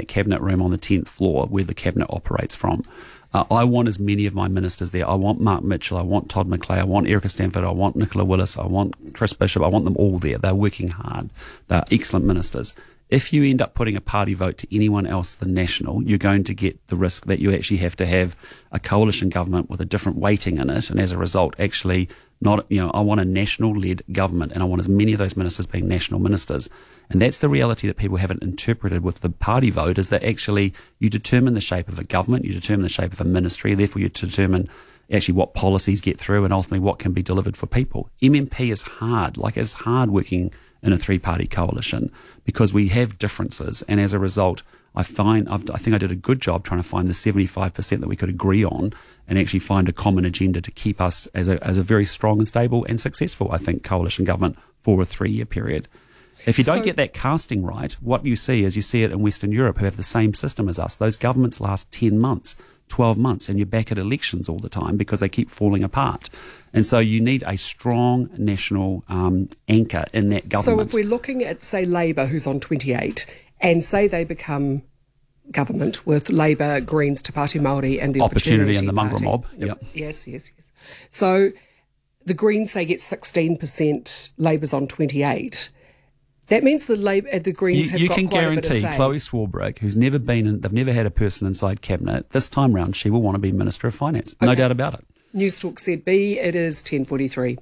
that cabinet room on the 10th floor where the cabinet operates from. I want as many of my ministers there. I want Mark Mitchell, I want Todd McClay, I want Erica Stanford, I want Nicola Willis, I want Chris Bishop, I want them all there. They're working hard. They're excellent ministers. If you end up putting a party vote to anyone else than National, you're going to get the risk that you actually have to have a coalition government with a different weighting in it, and as a result, actually not, I want a national-led government, and I want as many of those ministers being national ministers. And that's the reality that people haven't interpreted with the party vote, is that actually you determine the shape of a government, you determine the shape of a ministry, therefore you determine actually what policies get through and ultimately what can be delivered for people. MMP is hard, it's hard working in a three-party coalition because we have differences, and as a result, I think I did a good job trying to find the 75% that we could agree on and actually find a common agenda to keep us as a very strong and stable and successful, I think, coalition government for a 3-year period. If you don't get that casting right, what you see is you see it in Western Europe, who have the same system as us. Those governments last 10 months, 12 months, and you're back at elections all the time because they keep falling apart. And so you need a strong national anchor in that government. So if we're looking at, say, Labour, who's on 28, and say they become government with Labour, Greens, Te Pāti Māori and the Opportunity and the Mongrel Mob. Yep. Yes. So the Greens, say, get 16%, Labour's on 28. That means the Greens have got quite a bit of say. You can guarantee Chloe Swarbrick, who's never been they've never had a person inside cabinet, this time round she will want to be Minister of Finance. No doubt about it. Newstalk ZB, it is 10:43.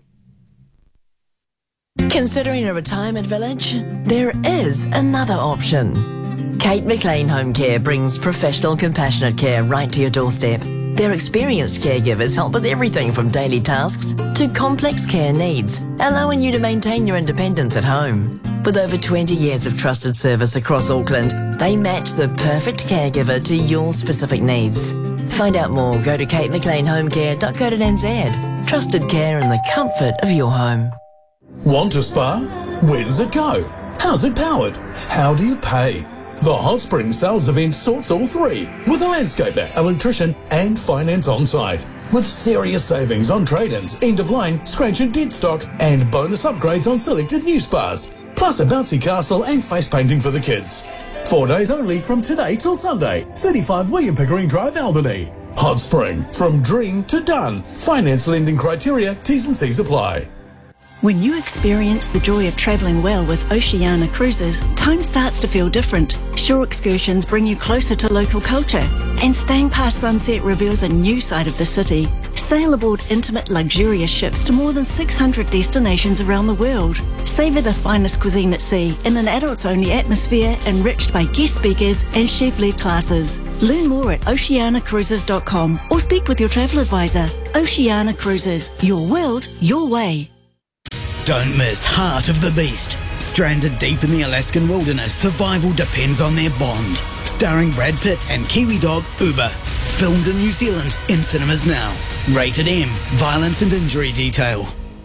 Considering a retirement village? There is another option. Kate McLean Home Care brings professional, compassionate care right to your doorstep. Their experienced caregivers help with everything from daily tasks to complex care needs, allowing you to maintain your independence at home. With over 20 years of trusted service across Auckland, they match the perfect caregiver to your specific needs. Find out more, go to katemcleanhomecare.co.nz. Trusted care in the comfort of your home. Want a spa? Where does it go? How's it powered? How do you pay? The Hot Spring Sales event sorts all three, with a landscaper, electrician and finance on site. With serious savings on trade-ins, end-of-line, scratch and dead stock and bonus upgrades on selected new spas. Plus a bouncy castle and face painting for the kids. 4 days only from today till Sunday. 35 William Pickering Drive, Albany. Hot Spring, from dream to done. Finance lending criteria, T's and C's apply. When you experience the joy of travelling well with Oceania Cruises, time starts to feel different. Shore excursions bring you closer to local culture, and staying past sunset reveals a new side of the city. Sail aboard intimate, luxurious ships to more than 600 destinations around the world. Savour the finest cuisine at sea in an adults-only atmosphere enriched by guest speakers and chef-led classes. Learn more at oceanacruises.com or speak with your travel advisor. Oceania Cruises, your world, your way. Don't miss Heart of the Beast. Stranded deep in the Alaskan wilderness, survival depends on their bond. Starring Brad Pitt and Kiwi dog Uber. Filmed in New Zealand, in cinemas now. Rated M, violence and injury detail.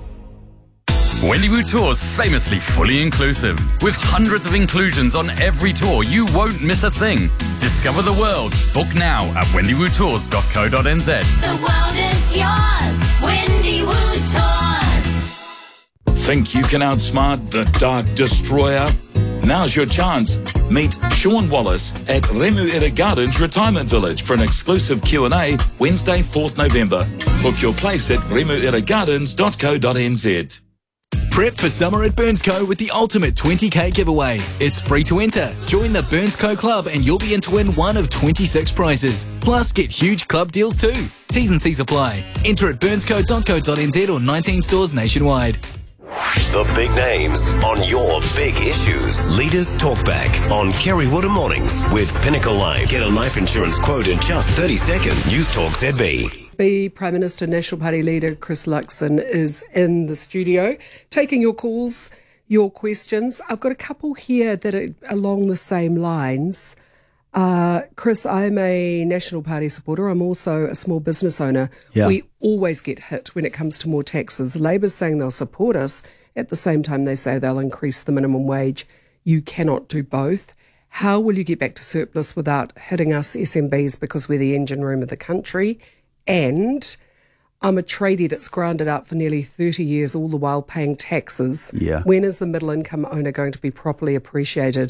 Wendywoo Tours, famously fully inclusive. With hundreds of inclusions on every tour, you won't miss a thing. Discover the world. Book now at wendywoodtours.co.nz. The world is yours. Wendywoo Tours. Think you can outsmart the Dark Destroyer? Now's your chance. Meet Sean Wallace at Remuera Gardens Retirement Village for an exclusive Q&A Wednesday, 4th November. Book your place at remueragardens.co.nz. Prep for summer at Burnsco with the ultimate 20k giveaway. It's free to enter. Join the Burnsco Club and you'll be in to win one of 26 prizes. Plus, get huge club deals too. T's and C's apply. Enter at burnsco.co.nz or 19 stores nationwide. The big names on your big issues. Leaders Talk Back on Kerry Wood Mornings with Pinnacle Life. Get a life insurance quote in just 30 seconds. News Talk ZB. Prime Minister National Party leader Chris Luxon is in the studio taking your calls, your questions. I've got a couple here that are along the same lines. Chris, I'm a National Party supporter. I'm also a small business owner. Yeah. We always get hit when it comes to more taxes. Labour's saying they'll support us. At the same time, they say they'll increase the minimum wage. You cannot do both. How will you get back to surplus without hitting us SMBs because we're the engine room of the country? And I'm a tradie that's grounded up for nearly 30 years, all the while paying taxes. Yeah. When is the middle income owner going to be properly appreciated?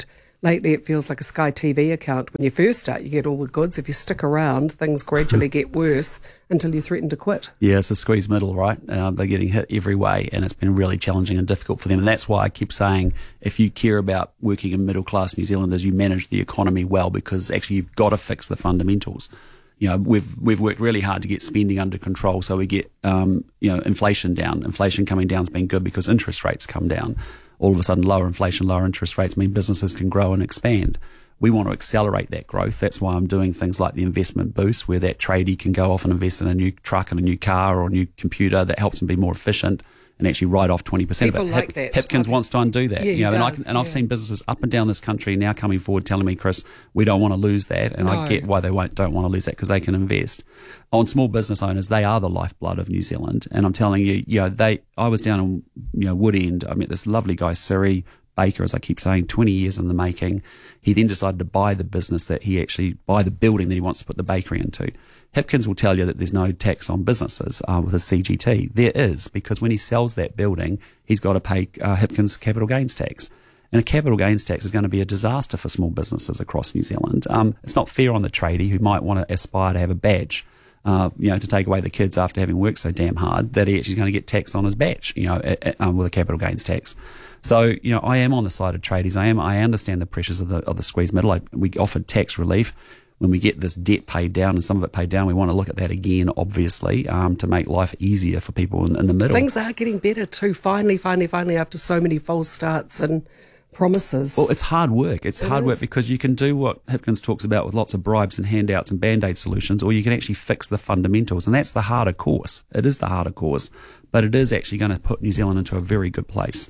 lately it feels like a Sky TV account. When you first start, you get all the goods. If you stick around, things gradually get worse until you threaten to quit. Yeah, it's a squeeze middle, right? They're getting hit every way, and it's been really challenging and difficult for them. And that's why I keep saying, if you care about working in middle-class New Zealanders, you manage the economy well, because actually you've got to fix the fundamentals. You know, we've worked really hard to get spending under control, so we get inflation down. Inflation coming down has been good because interest rates come down. All of a sudden, lower inflation, lower interest rates mean businesses can grow and expand. We want to accelerate that growth. That's why I'm doing things like the investment boost, where that tradie can go off and invest in a new truck and a new car or a new computer that helps them be more efficient and actually write off 20% People of it. like that. Hipkins wants to undo that. Yeah, I've seen businesses up and down this country now coming forward telling me, Chris, we don't want to lose that. And I get why they don't want to lose that, because they can invest. On small business owners, they are the lifeblood of New Zealand. And I'm telling you, I was down in Woodend. I met this lovely guy, Siri Baker, as I keep saying, 20 years in the making. He then decided to buy the building that he wants to put the bakery into. Hipkins will tell you that there's no tax on businesses with his CGT. There is, because when he sells that building, he's got to pay Hipkins capital gains tax. And a capital gains tax is going to be a disaster for small businesses across New Zealand. It's not fair on the tradie who might want to aspire to have a badge, to take away the kids after having worked so damn hard, that he actually is going to get taxed on his badge, with a capital gains tax. So, I am on the side of tradies. I understand the pressures of the squeeze middle. We offered tax relief. When we get this debt paid down, and some of it paid down, we want to look at that again, obviously, to make life easier for people in the middle. Things are getting better too, finally, after so many false starts and promises. Well, it's hard work. It's hard work because you can do what Hipkins talks about with lots of bribes and handouts and Band-Aid solutions, or you can actually fix the fundamentals, and that's the harder course. It is the harder course, but it is actually going to put New Zealand into a very good place.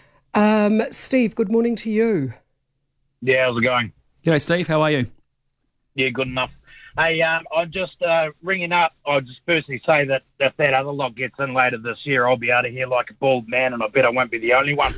Steve, good morning to you. Yeah, how's it going? G'day, Steve. How are you? Yeah, good enough. Hey, I'm just ringing up. I'll just firstly say that if that other lot gets in later this year, I'll be out of here like a bald man, and I bet I won't be the only one.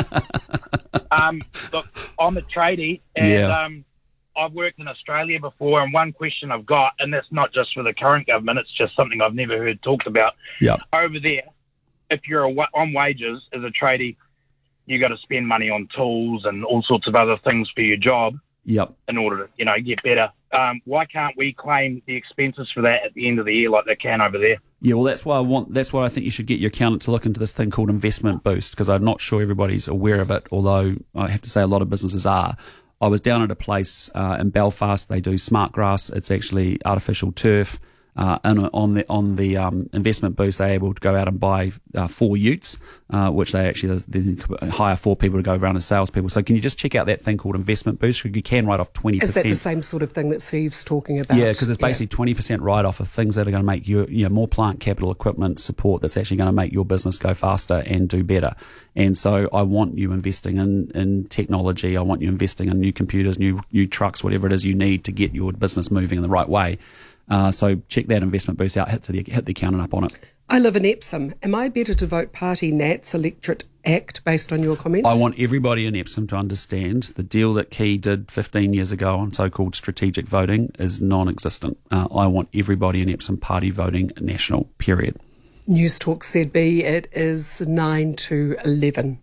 Look, I'm a tradie, and I've worked in Australia before, and one question I've got, and that's not just for the current government, it's just something I've never heard talked about. Yeah. Over there, if you're on wages as a tradie, you got to spend money on tools and all sorts of other things for your job. Yep. In order to, get better. Why can't we claim the expenses for that at the end of the year like they can over there? Yeah, well, that's why I think you should get your accountant to look into this thing called Investment Boost, because I'm not sure everybody's aware of it, although I have to say a lot of businesses are. I was down at a place in Belfast. They do smart grass. It's actually artificial turf. And on the Investment Boost, they're able to go out and buy 4 utes, which they hire 4 people to go around as salespeople. So can you just check out that thing called Investment Boost? You can write off 20%. Is that the same sort of thing that Steve's talking about? Yeah, because it's basically 20% write-off of things that are going to make you more plant capital equipment support that's actually going to make your business go faster and do better. And so I want you investing in technology. I want you investing in new computers, new trucks, whatever it is you need to get your business moving in the right way. So check that Investment Boost out, hit the accountant up on it. I live in Epsom. Am I better to vote Party Nat's Electorate Act based on your comments? I want everybody in Epsom to understand the deal that Key did 15 years ago on so-called strategic voting is non-existent. I want everybody in Epsom party voting national, period. News Talk ZB, it is 9 to 11.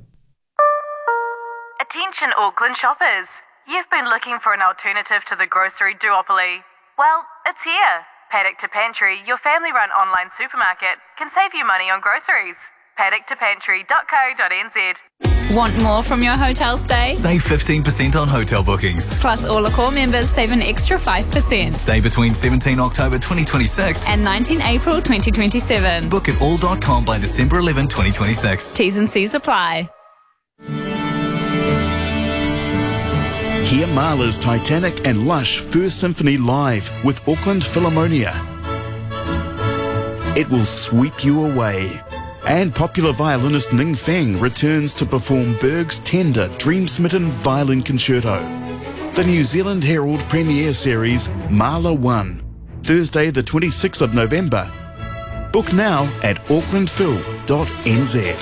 Attention Auckland shoppers. You've been looking for an alternative to the grocery duopoly. Well, it's here. Paddock to Pantry, your family-run online supermarket, can save you money on groceries. paddocktopantry.co.nz. Want more from your hotel stay? Save 15% on hotel bookings. Plus, all Accor members save an extra 5%. Stay between 17 October 2026 and 19 April 2027. Book at all.com by December 11, 2026. T's and C's apply. Hear Mahler's Titanic and Lush First Symphony live with Auckland Philharmonia. It will sweep you away. And popular violinist Ning Feng returns to perform Berg's tender, dream-smitten violin concerto. The New Zealand Herald premiere series Mahler 1, Thursday the 26th of November. Book now at aucklandphil.nz.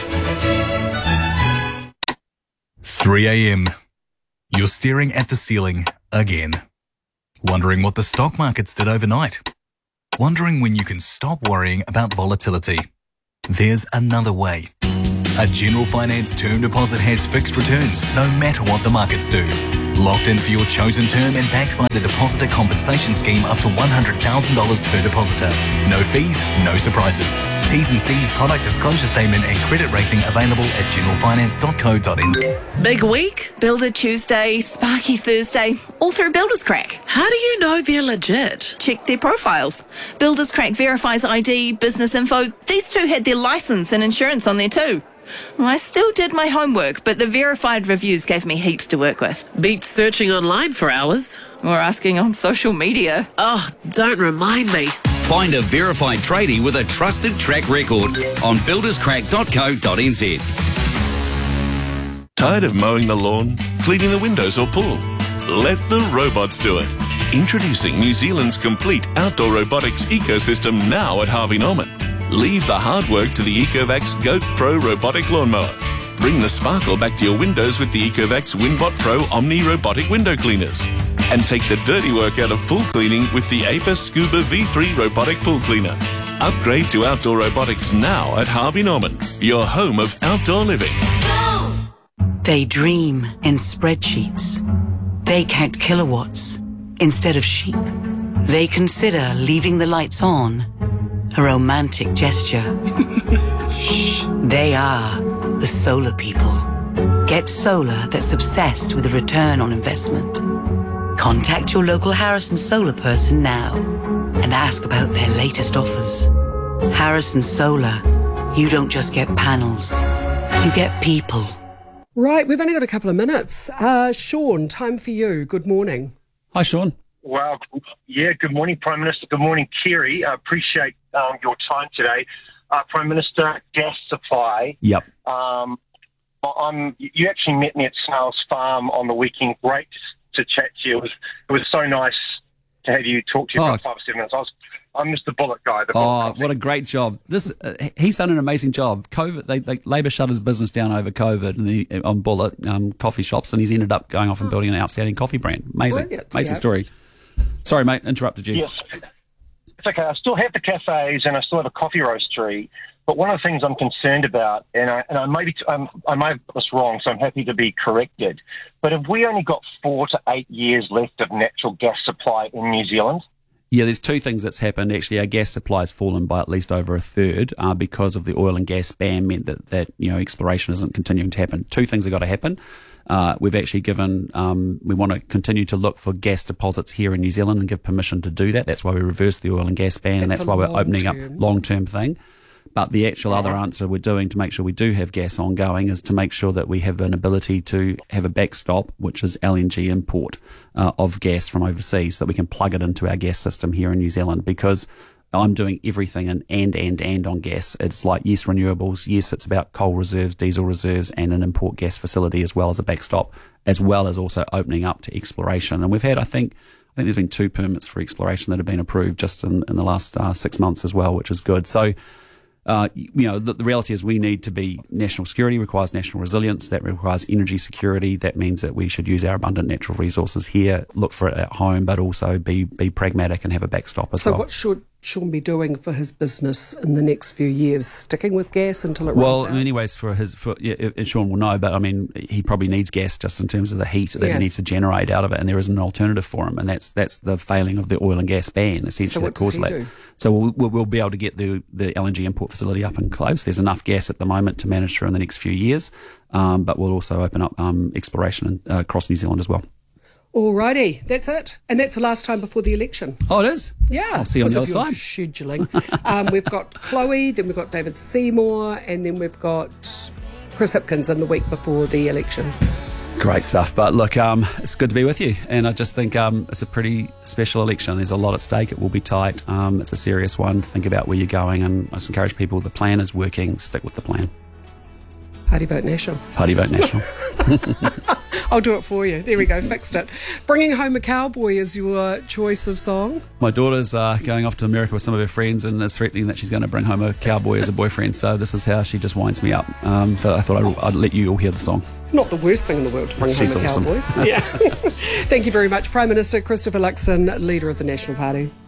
3 a.m. You're staring at the ceiling again. Wondering what the stock markets did overnight. Wondering when you can stop worrying about volatility. There's another way. A General Finance term deposit has fixed returns no matter what the markets do. Locked in for your chosen term and backed by the Depositor Compensation Scheme up to $100,000 per depositor. No fees, no surprises. T's and C's, product disclosure statement and credit rating available at generalfinance.co.nz. Big week? Builder Tuesday, Sparky Thursday, all through Builders Crack. How do you know they're legit? Check their profiles. Builders Crack verifies ID, business info. These two had their license and insurance on there too. I still did my homework, but the verified reviews gave me heaps to work with. Beats searching online for hours. Or asking on social media. Oh, don't remind me. Find a verified tradie with a trusted track record on builderscrack.co.nz. Tired of mowing the lawn, cleaning the windows or pool? Let the robots do it. Introducing New Zealand's complete outdoor robotics ecosystem now at Harvey Norman. Leave the hard work to the Ecovacs Goat Pro robotic lawnmower. Bring the sparkle back to your windows with the Ecovacs Winbot Pro Omni robotic window cleaners. And take the dirty work out of pool cleaning with the Apis Scuba V3 robotic pool cleaner. Upgrade to outdoor robotics now at Harvey Norman, your home of outdoor living. They dream in spreadsheets. They count kilowatts instead of sheep. They consider leaving the lights on a romantic gesture. They are the solar people. Get solar that's obsessed with a return on investment. Contact your local Harrison Solar person now and ask about their latest offers. Harrison Solar, you don't just get panels, you get people. Right, we've only got a couple of minutes. Sean, time for you. Good morning. Hi, Sean. Well, yeah, good morning, Prime Minister. Good morning, Kerry. I appreciate your time today. Prime Minister, gas supply. Yep. You actually met me at Snails Farm on the weekend. Great to chat to you. It was so nice to have you talk to you for 5 or 7 minutes. I'm Mr. Bullet guy. What a great job! He's done an amazing job. COVID, Labor shut his business down over COVID and on Bullet coffee shops, and he's ended up going off and building an outstanding coffee brand. Amazing story. Sorry, mate, interrupted you. Yes, it's okay. I still have the cafes and I still have a coffee roastery. But one of the things I'm concerned about, and I may have got this wrong, so I'm happy to be corrected. But have we only got 4 to 8 years left of natural gas supply in New Zealand? Yeah, there's two things that's happened. Actually, our gas supply has fallen by at least over a third because of the oil and gas ban meant that exploration isn't continuing to happen. Two things have got to happen. We've actually given, we want to continue to look for gas deposits here in New Zealand and give permission to do that. That's why we reversed the oil and gas ban, and that's why we're opening up long-term thing. But the actual other answer we're doing to make sure we do have gas ongoing is to make sure that we have an ability to have a backstop, which is LNG import of gas from overseas, so that we can plug it into our gas system here in New Zealand. Because I'm doing everything and on gas. It's like, yes, renewables. Yes, it's about coal reserves, diesel reserves, and an import gas facility as well as a backstop, as well as also opening up to exploration. And we've had, I think there's been 2 permits for exploration that have been approved just in the last 6 months as well, which is good. So, the reality is we need to be national security requires national resilience. That requires energy security. That means that we should use our abundant natural resources here, look for it at home, but also be pragmatic and have a backstop as well. So what should Sean be doing for his business in the next few years? Sticking with gas until it runs out? Well, anyways, Sean will know, but I mean, he probably needs gas just in terms of the heat that he needs to generate out of it, and there isn't an alternative for him, and that's the failing of the oil and gas ban, essentially. So what does he do? So we'll be able to get the LNG import facility up and close. There's enough gas at the moment to manage through in the next few years, but we'll also open up exploration across New Zealand as well. Alrighty, that's it. And that's the last time before the election. Oh, it is? Yeah. I'll see you on the other side. Scheduling. We've got Chloe, then we've got David Seymour, and then we've got Chris Hipkins in the week before the election. Great stuff. But look, it's good to be with you. And I just think it's a pretty special election. There's a lot at stake. It will be tight. It's a serious one. Think about where you're going. And I just encourage people, the plan is working. Stick with the plan. Party Vote National. Party Vote National. I'll do it for you. There we go, fixed it. Bringing Home a Cowboy is your choice of song? My daughter's going off to America with some of her friends and is threatening that she's going to bring home a cowboy as a boyfriend. So this is how she just winds me up. But I thought I'd let you all hear the song. Not the worst thing in the world to bring home a cowboy. Yeah. Thank you very much, Prime Minister Christopher Luxon, leader of the National Party.